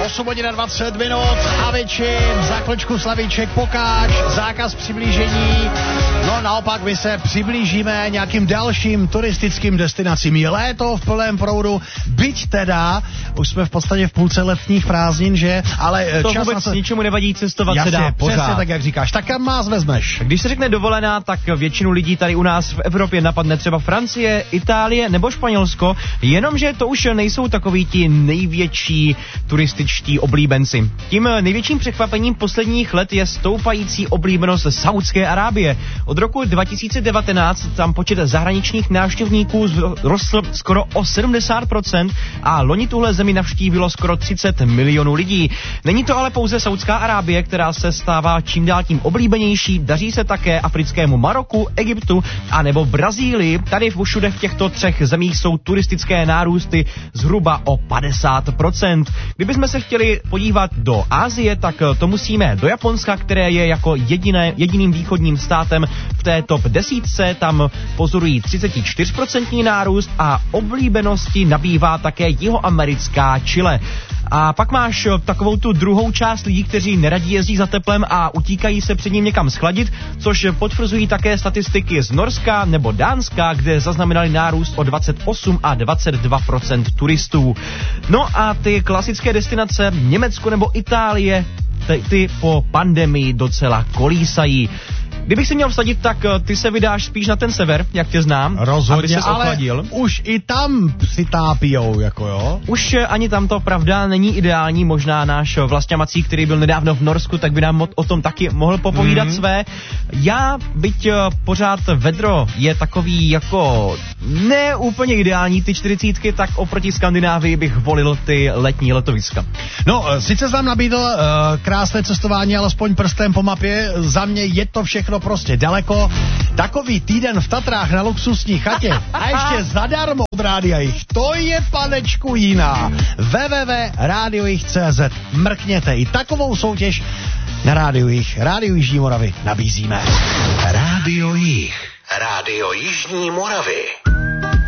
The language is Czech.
8 hodin a 20 minut, Avičin, za chvíličku Slavíček, Pokáč, zákaz přiblížení. No naopak my se přiblížíme nějakým dalším turistickým destinacím. Je léto v plném proudu, byť teda, už jsme v podstatě v půlce letních prázdnin, že? Ale to čas vůbec ničemu nevadí, cestovat se dá pořád. Přesně tak, jak říkáš. Tak kam nás vezmeš? Když se řekne dovolená, tak většinu lidí tady u nás v Evropě napadne třeba Francie, Itálie nebo Španělsko, jenomže to už nejsou takoví ti největší turističtí oblíbenci. Tím největším překvapením posledních let je stoupající oblíbenost Saúdské Arábie. Od roku 2019 tam počet zahraničních návštěvníků rostl skoro o 70% a loni tuhle zemi navštívilo skoro 30 milionů lidí. Není to ale pouze Saúdská Arábie, která se stává čím dál tím oblíbenější, daří se také africkému Maroku, Egyptu a nebo Brazílii. Tady všude v těchto třech zemích jsou turistické nárůsty zhruba o 50%. Kdybychom se chtěli podívat do Asie, tak to musíme do Japonska, které je jako jediným východním státem v té top 10. Tam pozorují 34% nárůst a oblíbenosti nabývá také jihoamerická Chile. A pak máš takovou tu druhou část lidí, kteří neradí jezdí za teplem a utíkají se před ním někam schladit, což potvrzují také statistiky z Norska nebo Dánska, kde zaznamenali nárůst o 28 a 22% turistů. No a ty klasické destinace Německo nebo Itálie, ty po pandemii docela kolísají. Kdybych si měl vsadit, tak ty se vydáš spíš na ten sever, jak tě znám. Rozhodně, ale ochladil. Už i tam přitápijou, jako jo. Už ani tam to pravda není ideální, možná náš Vlastňamací, který byl nedávno v Norsku, tak by nám o tom taky mohl popovídat své. Já, byť pořád vedro je takový jako ne úplně ideální, ty 40, tak oproti Skandinávii bych volil ty letní letoviska. No, sice jsem nabídl krásné cestování, alespoň prstem po mapě, za mě je to všechno prostě daleko. Takový týden v Tatrách na luxusní chatě a ještě zadarmo od Rádia Jich. To je, panečku, jiná. www.radiojich.cz. Mrkněte, i takovou soutěž na Rádiu Jich. Rádiu Jižní Moravy nabízíme. Rádio Jich. Rádio Jižní Moravy.